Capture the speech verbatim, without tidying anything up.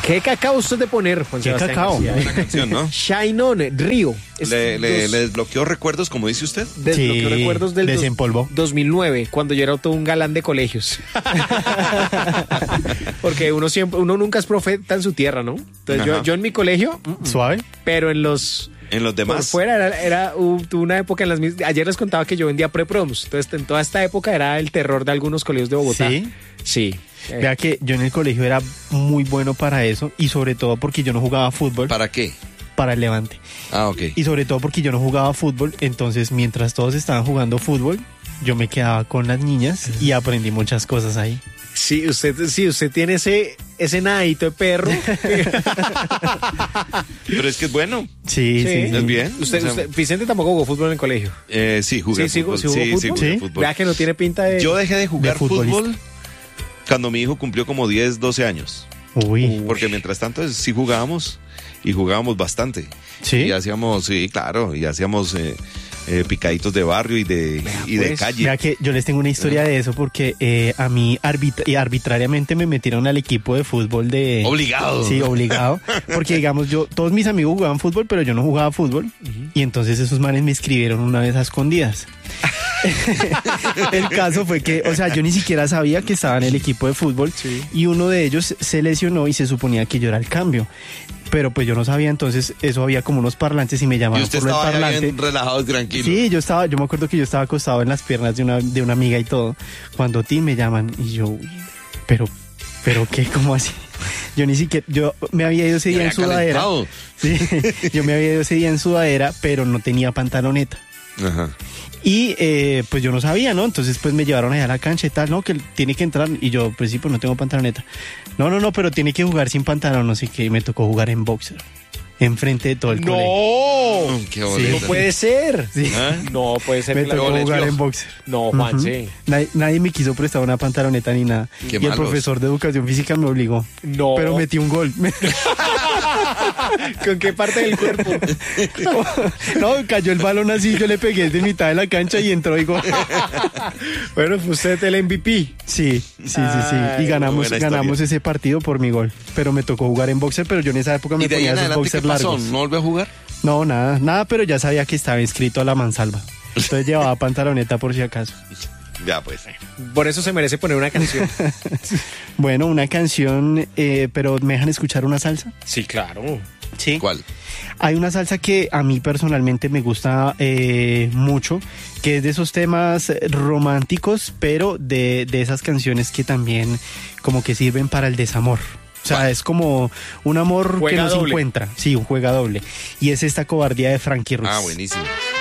¿Qué cacao usted de poner, Juan ¿Qué Sebastián cacao? García? Una canción, ¿no? Shine On, Río. Es Le, le, dos- le desbloqueó recuerdos, como dice usted. Desbloqueó Sí, recuerdos del dos- desempolvó. dos mil nueve, cuando yo era todo un galán de colegios. Porque uno siempre, uno nunca es profeta en su tierra, ¿no? Entonces yo, Ajá. yo en mi colegio, mm, mm, ¿Suave? pero en los En los por demás. fuera era, era hubo- tuve una época en las mis- ayer les contaba que yo vendía preproms. Entonces en toda esta época era el terror de algunos colegios de Bogotá. ¿Sí? Sí. Eh, Vea que yo en el colegio era muy bueno para eso y sobre todo porque yo no jugaba fútbol para, ¿Para qué? el Levante. Ah, ok. Y sobre todo porque yo no jugaba fútbol, entonces mientras todos estaban jugando fútbol, yo me quedaba con las niñas y aprendí muchas cosas ahí. Sí, usted, sí, usted tiene ese, ese nadito de perro. Pero es que es bueno. Sí, sí. Sí. sí. Es bien. Usted, O sea, usted- Vicente tampoco jugó fútbol en el colegio. eh, sí, jugué Sí, sí, fútbol. sí jugó sí, sí, fútbol. jugué Sí. fútbol. Vea que no tiene pinta de... Yo dejé de jugar De futbolista. fútbol cuando mi hijo cumplió como diez, doce años. Uy, Porque mientras tanto sí jugábamos y jugábamos bastante. ¿sí? Y hacíamos, sí, claro, y hacíamos eh, eh, picaditos de barrio y de, Vea, y de pues. calle. Mira que yo les tengo una historia de eso porque eh, a mí arbitra- y arbitrariamente me metieron al equipo de fútbol de... Obligado. Sí, obligado. Porque digamos, yo, todos mis amigos jugaban fútbol, pero yo no jugaba fútbol. Y entonces esos manes me escribieron una vez a escondidas. El caso fue que, o sea, yo ni siquiera sabía que estaba en el equipo de fútbol. Sí. Y uno de ellos se lesionó y se suponía que yo era el cambio. Pero pues yo no sabía, entonces eso había como unos parlantes y me Y llamaron usted por el estaba ya parlante. bien relajado y tranquilo. Sí, yo estaba, yo me acuerdo que yo estaba acostado en las piernas de una, de una amiga y todo, cuando ti me llaman y yo, uy, pero, pero qué, ¿cómo así? Yo ni siquiera, yo me había ido ese Me día en había sudadera. calentado. Sí, yo me había ido ese día en sudadera, pero no tenía pantaloneta. Ajá. Y eh, pues yo no sabía, ¿no? Entonces pues me llevaron allá a la cancha y tal, ¿no? Que tiene que entrar. Y yo, pues sí, pues no tengo pantaloneta. No, no, no, pero tiene que jugar sin pantalón, no sé qué. Y me tocó jugar en boxer. Enfrente de todo el colegio. ¡No! Mm, qué No boleta. puede ser. Sí. ¿Ah? No puede ser. Me que la- tocó le jugar dio. en boxer. No, Juan, Ujú. sí. Nadie, nadie me quiso prestar una pantaloneta ni nada. Qué y el malos. profesor de educación física me obligó. No. Pero metí un gol. ¿Con qué parte del cuerpo? No, cayó el balón así, yo le pegué de mitad de la cancha y entró y gol. Bueno, fue usted el M V P. Sí, sí, sí, sí. Ay, Y ganamos, buena historia. ganamos ese partido por mi gol. Pero me tocó jugar en boxer, pero yo en esa época me ¿Y de ahí ponía en esos adelante qué boxers pasó? largos. ¿No volvió a jugar? No, nada, nada, pero ya sabía que estaba inscrito a la mansalva. Entonces llevaba pantaloneta por si acaso. Ya, pues. Por eso se merece poner una canción. Bueno, una canción, eh, pero ¿me dejan escuchar una salsa? Sí, claro. Sí. ¿Cuál? Hay una salsa que a mí personalmente me gusta eh, mucho, que es de esos temas románticos, pero de, de esas canciones que también como que sirven para el desamor. O sea, ¿Cuál? es como un amor Juega que no se doble. encuentra. Sí, un juega doble. Y es esta cobardía de Frankie Ruiz. Ah, buenísimo.